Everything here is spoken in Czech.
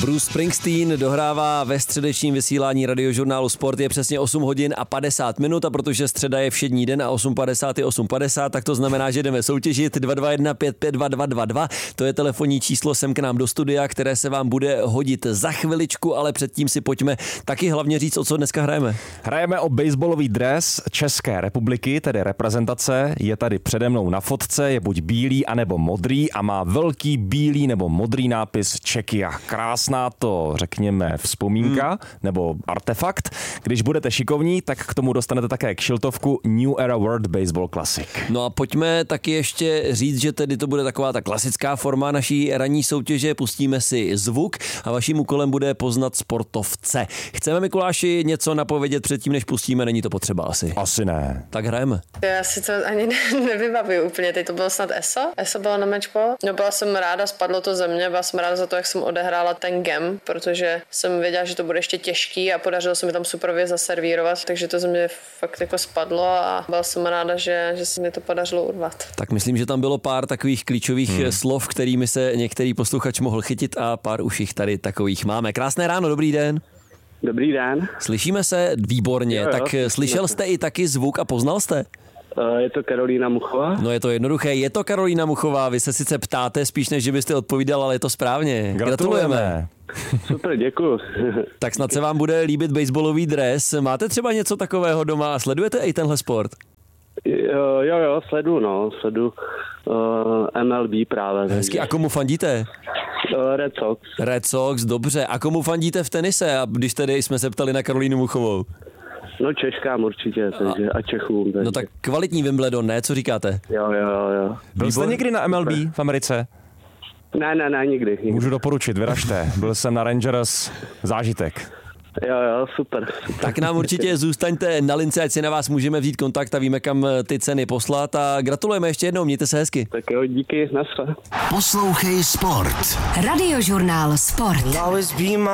Bruce Springsteen dohrává ve středečním vysílání radiožurnálu Sport. Je přesně 8 hodin a 50 minut a protože středa je všední den a 8.50 je 8.50, tak to znamená, že jdeme soutěžit 221 552 222. To je telefonní číslo sem k nám do studia, které se vám bude hodit za chviličku, ale předtím si pojďme taky hlavně říct, o co dneska hrajeme. Hrajeme o baseballový dres České republiky, tedy reprezentace. Je tady přede mnou na fotce, je buď bílý anebo modrý a má velký bílý nebo modrý nápis Czechia. Krásná to, řekněme, vzpomínka nebo artefakt. Když budete šikovní, tak k tomu dostanete také kšiltovku New Era World Baseball Classic. No a pojďme taky ještě říct, že tedy to bude taková ta klasická forma naší ranní soutěže. Pustíme si zvuk a vaším úkolem bude poznat sportovce. Chceme, Mikuláši, něco napovědět předtím, než pustíme? Není to potřeba asi? Asi ne. Tak hrajeme. Já si to ani nevybavuju úplně. Teď to bylo snad ESO? ESO bylo na matchball? No byla jsem ráda, spadlo to ze mě, byla jsem ráda za to, jak jsem odehrála ten game, protože jsem věděla, že to bude ještě těžký a podařilo se mi tam superově zaservírovat, takže to ze mě fakt jako spadlo a byla jsem ráda, že se mi to podařilo urvat. Tak myslím, že tam bylo pár takových klíčových slov, kterými se některý posluchač mohl chytit a pár už jich tady takových máme. Krásné ráno, dobrý den. Dobrý den. Slyšíme se výborně, Jo, tak slyšel jste i taky zvuk a poznal jste? Je to Karolína Muchová? No je to jednoduché, je to Karolína Muchová, vy se sice ptáte spíš, než že byste odpovídal, ale je to správně. Gratulujeme. Super, děkuju. Tak snad se vám bude líbit baseballový dres. Máte třeba něco takového doma a sledujete i tenhle sport? Jo, sledu MLB právě. Hezky, a komu fandíte? Red Sox. Red Sox, dobře. A komu fandíte v tenise? A když tedy jsme se ptali na Karolínu Muchovou. No Češkám určitě, takže a Čechům. Takže. No tak kvalitní Wimbledon, ne? Co říkáte? Jo. Byl jste někdy na MLB v Americe? Ne, nikdy. Můžu doporučit, vyražte. Byl jsem na Rangers, zážitek. Jo, super. Tak nám určitě zůstaňte na lince, ať si na vás můžeme vzít kontakt a víme, kam ty ceny poslat. A gratulujeme ještě jednou, mějte se hezky. Tak jo, díky, naschle. Poslouchej Sport. Radiožurnál Sport.